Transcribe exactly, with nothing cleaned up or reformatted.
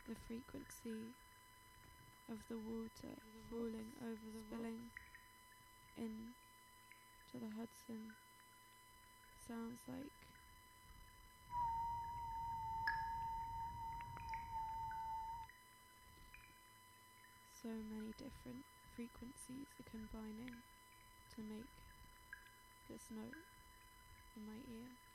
the frequency of the water falling over the spilling in to the Hudson sounds like so many different frequencies are combining to make this note in my ear.